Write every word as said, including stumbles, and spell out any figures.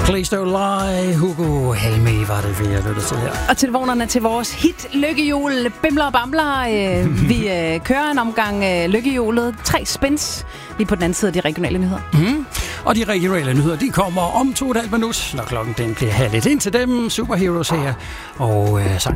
Please Don't Lie, Hugo Helmi var det, vi har lyttet til her. Og telefonerne til vores hit Lykkehjul, Bimler og Bamler. Øh, vi øh, kører en omgang øh, Lykkehjulet. Tre spins lige på den anden side af de regionale nyheder. Mm. Og de regionale nyheder, de kommer om to og et halvt minut, når klokken den bliver halv lidt ind til dem. Superheroes her. Og øh,